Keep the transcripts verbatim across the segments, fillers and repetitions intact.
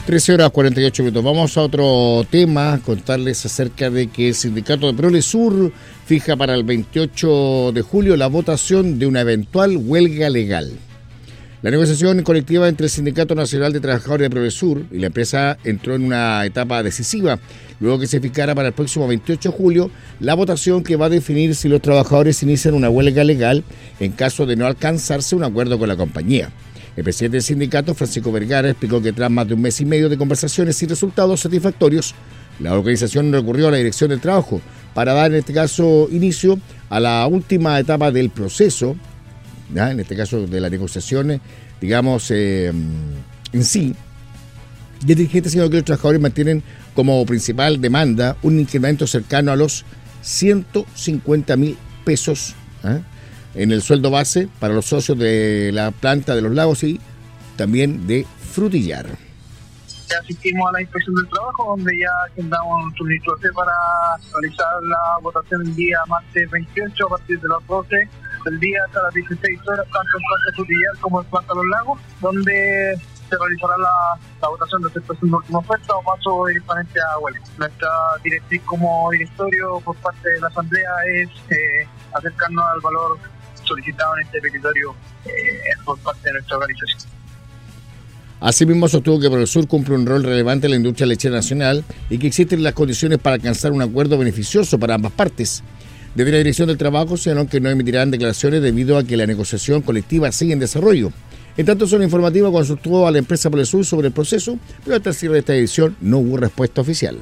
trece horas cuarenta y ocho minutos. Vamos a otro tema, contarles acerca de que el sindicato de Prolesur fija para el veintiocho de julio la votación de una eventual huelga legal. La negociación colectiva entre el Sindicato Nacional de Trabajadores de Prolesur y la empresa entró en una etapa decisiva, luego que se fijará para el próximo veintiocho de julio la votación que va a definir si los trabajadores inician una huelga legal en caso de no alcanzarse un acuerdo con la compañía. El presidente del sindicato, Francisco Vergara, explicó que tras más de un mes y medio de conversaciones sin resultados satisfactorios, la organización recurrió a la Dirección del Trabajo para dar, en este caso, inicio a la última etapa del proceso, ¿ya? En este caso de las negociaciones, digamos, eh, en sí. Y el dirigente señaló que los trabajadores mantienen como principal demanda un incremento cercano a los ciento cincuenta mil pesos, ¿eh? en el sueldo base para los socios de la planta de Los Lagos y también de Frutillar. Ya asistimos a la inspección del trabajo, donde ya agendamos un turno para realizar la votación el día martes veintiocho a partir de las doce del día hasta las dieciséis horas, tanto en planta Frutillar como en planta Los Lagos, donde se realizará la, la votación de aceptación de última oferta o paso directamente a huelga. Nuestra directriz como directorio por parte de la Asamblea es eh, acercarnos al valor solicitado en este territorio eh, por parte de nuestra organización. Asimismo, sostuvo que Prolesur cumple un rol relevante en la industria lechera nacional y que existen las condiciones para alcanzar un acuerdo beneficioso para ambas partes. Desde la Dirección del Trabajo señaló que no emitirán declaraciones debido a que la negociación colectiva sigue en desarrollo. En tanto, zona informativa consultó a la empresa Prolesur sobre el proceso, pero hasta el cierre de esta edición no hubo respuesta oficial.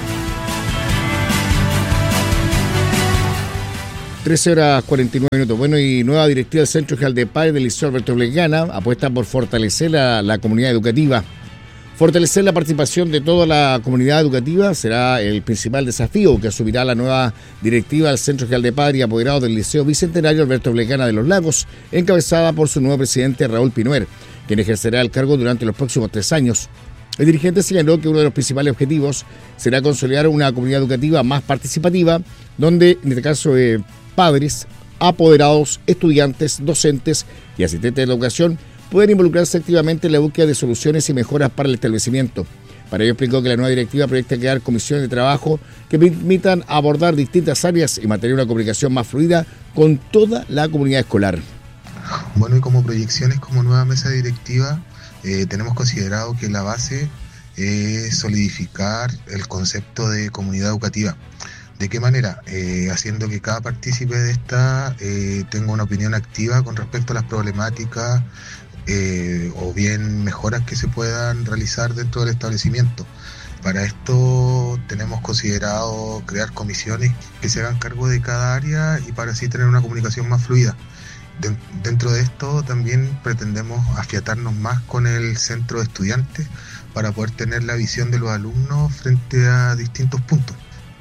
trece horas cuarenta y nueve minutos. Bueno, y nueva directiva del Centro General de Padres del Liceo Alberto Obligana apuesta por fortalecer la, la comunidad educativa. Fortalecer la participación de toda la comunidad educativa será el principal desafío que asumirá la nueva directiva del Centro General de Padres y Apoderados del Liceo Bicentenario Alberto Obligana de Los Lagos, encabezada por su nuevo presidente Raúl Pinuer, quien ejercerá el cargo durante los próximos tres años. El dirigente señaló que uno de los principales objetivos será consolidar una comunidad educativa más participativa, donde, en este caso, eh, padres, apoderados, estudiantes, docentes y asistentes de la educación pueden involucrarse activamente en la búsqueda de soluciones y mejoras para el establecimiento. Para ello explicó que la nueva directiva proyecta crear comisiones de trabajo que permitan abordar distintas áreas y mantener una comunicación más fluida con toda la comunidad escolar. Bueno, y como proyecciones como nueva mesa directiva, eh, tenemos considerado que la base es solidificar el concepto de comunidad educativa. ¿De qué manera? Eh, haciendo que cada partícipe de esta eh, tenga una opinión activa con respecto a las problemáticas eh, o bien mejoras que se puedan realizar dentro del establecimiento. Para esto tenemos considerado crear comisiones que se hagan cargo de cada área y para así tener una comunicación más fluida. De, dentro de esto también pretendemos afiatarnos más con el centro de estudiantes para poder tener la visión de los alumnos frente a distintos puntos.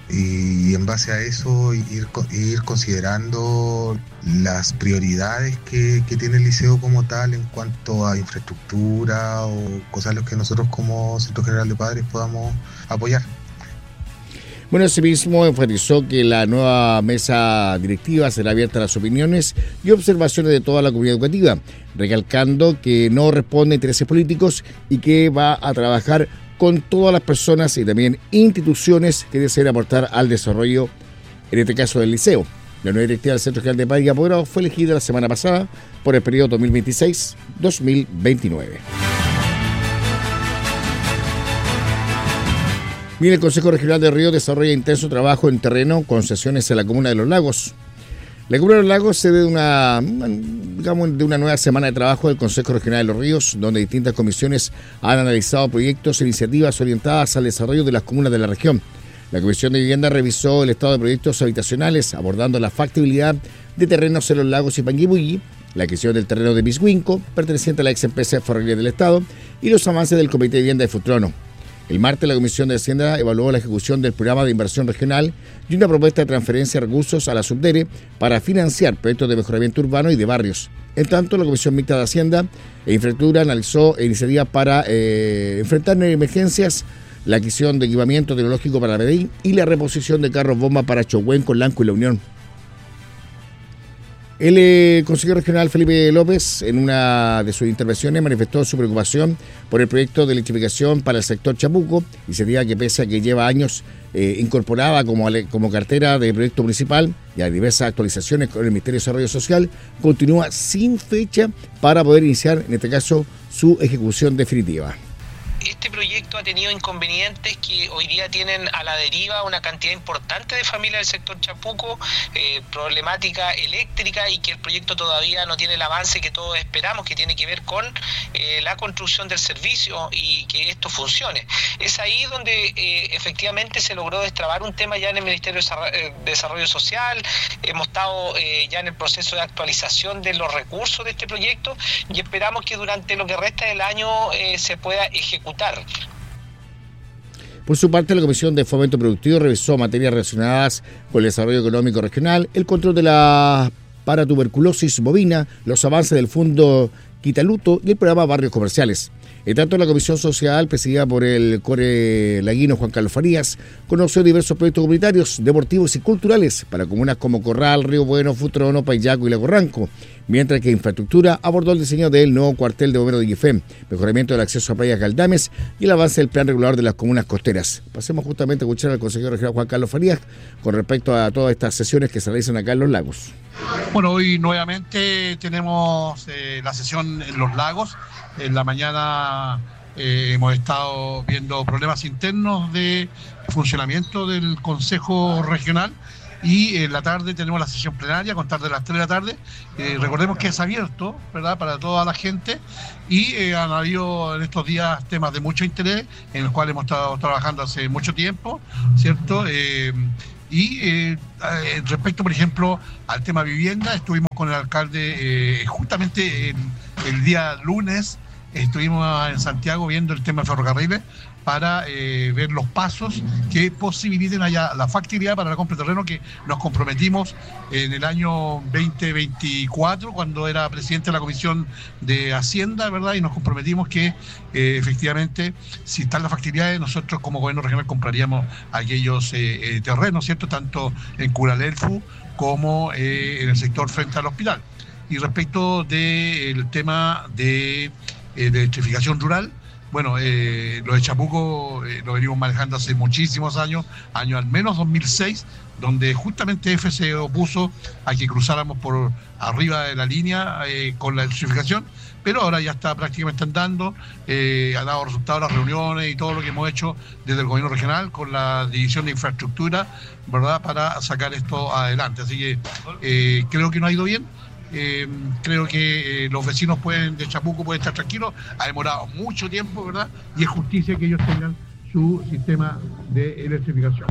Y en base a eso ir, ir considerando las prioridades que, que tiene el liceo como tal en cuanto a infraestructura o cosas en las que nosotros como Centro General de Padres podamos apoyar. Bueno, asimismo enfatizó que la nueva mesa directiva será abierta a las opiniones y observaciones de toda la comunidad educativa, recalcando que no responde a intereses políticos y que va a trabajar con todas las personas y también instituciones que deseen aportar al desarrollo, en este caso del liceo. La nueva directiva del Centro General de Padres y Apoderados fue elegida la semana pasada por el periodo dos mil veintiséis a dos mil veintinueve. Bien, el Consejo Regional de Río desarrolla intenso trabajo en terreno con sesiones en la comuna de Los Lagos. La comuna de Los Lagos se de una, digamos, de una nueva semana de trabajo del Consejo Regional de los Ríos, donde distintas comisiones han analizado proyectos e iniciativas orientadas al desarrollo de las comunas de la región. La Comisión de Vivienda revisó el estado de proyectos habitacionales, abordando la factibilidad de terrenos en Los Lagos y Panguipulli, la adquisición del terreno de Mishuinco, perteneciente a la ex empresa ferroviaria del Estado, y los avances del Comité de Vivienda de Futrono. El martes, la Comisión de Hacienda evaluó la ejecución del programa de inversión regional y una propuesta de transferencia de recursos a la Subdere para financiar proyectos de mejoramiento urbano y de barrios. En tanto, la Comisión Mixta de Hacienda e Infraestructura analizó iniciativas para eh, enfrentar emergencias, la adquisición de equipamiento tecnológico para la P D I y la reposición de carros bomba para Chohuén, Lanco y La Unión. El eh, consejero regional Felipe López, en una de sus intervenciones, manifestó su preocupación por el proyecto de electrificación para el sector Chapuco, iniciativa que pese a que lleva años eh, incorporada como, como cartera de proyecto municipal y a diversas actualizaciones con el Ministerio de Desarrollo Social, continúa sin fecha para poder iniciar, en este caso, su ejecución definitiva. Este proyecto ha tenido inconvenientes que hoy día tienen a la deriva una cantidad importante de familias del sector Chapuco, eh, problemática eléctrica, y que el proyecto todavía no tiene el avance que todos esperamos, que tiene que ver con eh, la construcción del servicio y que esto funcione. Es ahí donde eh, efectivamente se logró destrabar un tema ya en el Ministerio de Desarrollo Social. Hemos estado eh, ya en el proceso de actualización de los recursos de este proyecto y esperamos que durante lo que resta del año eh, se pueda ejecutar. Por su parte, la Comisión de Fomento Productivo revisó materias relacionadas con el desarrollo económico regional, el control de la paratuberculosis bovina, los avances del Fondo Quitaluto y el programa Barrios Comerciales. En tanto, la Comisión Social, presidida por el core laguino Juan Carlos Farías, conoció diversos proyectos comunitarios, deportivos y culturales para comunas como Corral, Río Bueno, Futrono, Paillaco y Lago Ranco, mientras que Infraestructura abordó el diseño del nuevo cuartel de bomberos de Guifén, mejoramiento del acceso a playas Galdames y el avance del plan regulador de las comunas costeras. Pasemos justamente a escuchar al consejero regional Juan Carlos Farías con respecto a todas estas sesiones que se realizan acá en Los Lagos. Bueno, hoy nuevamente tenemos eh, la sesión en Los Lagos. En la mañana eh, hemos estado viendo problemas internos de funcionamiento del Consejo Regional y en la tarde tenemos la sesión plenaria a contar de las tres de la tarde. Eh, recordemos que es abierto, ¿verdad?, para toda la gente y eh, han habido en estos días temas de mucho interés en los cuales hemos estado trabajando hace mucho tiempo, ¿cierto? Eh, Y eh, respecto, por ejemplo, al tema vivienda, estuvimos con el alcalde eh, justamente el, el día lunes, estuvimos en Santiago viendo el tema de ferrocarriles para eh, ver los pasos que posibiliten allá la factibilidad para la compra de terreno que nos comprometimos en el año veinte veinticuatro cuando era presidente de la Comisión de Hacienda, ¿verdad? Y nos comprometimos que eh, efectivamente, si están las factibilidades, nosotros como gobierno regional compraríamos aquellos eh, eh, terrenos, ¿cierto? Tanto en Curalelfu como eh, en el sector frente al hospital. Y respecto del tema de, eh, de electrificación rural, bueno, eh, lo de Chapuco eh, lo venimos manejando hace muchísimos años, año al menos dos mil seis, donde justamente F se opuso a que cruzáramos por arriba de la línea eh, con la electrificación, pero ahora ya está prácticamente andando, eh, ha dado resultados las reuniones y todo lo que hemos hecho desde el gobierno regional con la división de infraestructura, ¿verdad?, para sacar esto adelante. Así que eh, creo que no ha ido bien. Eh, creo que eh, los vecinos pueden de Chapuco pueden estar tranquilos, ha demorado mucho tiempo, ¿verdad? Y es justicia que ellos tengan su sistema de electrificación.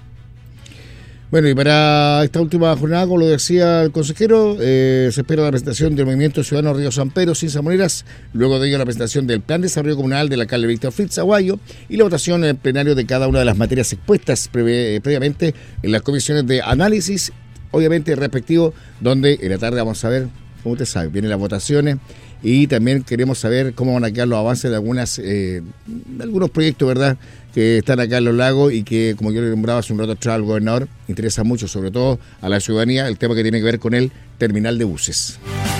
Bueno, y para esta última jornada, como lo decía el consejero, eh, se espera la presentación del Movimiento Ciudadano Río San Pedro sin Salmoneras, luego de ello la presentación del Plan de Desarrollo Comunal del alcalde Víctor Fritz Aguayo y la votación en el plenario de cada una de las materias expuestas previ- previamente en las comisiones de análisis, obviamente respectivo, donde en la tarde vamos a ver, como usted sabe, vienen las votaciones y también queremos saber cómo van a quedar los avances de algunas eh, de algunos proyectos, ¿verdad?, que están acá en Los Lagos y que, como yo le nombraba hace un rato atrás al gobernador, interesa mucho, sobre todo a la ciudadanía, el tema que tiene que ver con el terminal de buses.